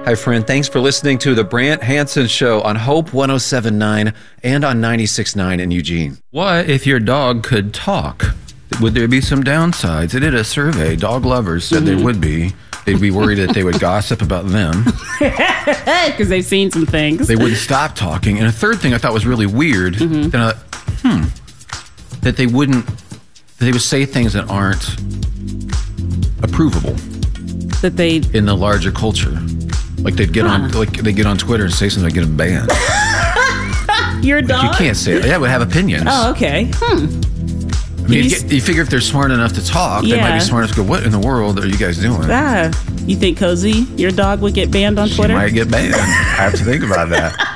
Hi, friend. Thanks for listening to the Brant Hansen Show on Hope 107.9 and on 96.9 in Eugene. What if your dog could talk? Would there be some downsides? They did a survey. Dog lovers said there would be. They'd be worried that they would gossip about them. Because they've seen some things. They wouldn't stop talking. And a third thing I thought was really weird, that they would say things that aren't approvable. That they in the larger culture. Like they'd get on Twitter and say something that get them banned. Your dog? You can't say it. Yeah, would have opinions. Oh, okay. I mean, you figure if they're smart enough to talk, they might be smart enough to go, what in the world are you guys doing? You think Cozy, your dog, would get banned on Twitter? She might get banned. I have to think about that.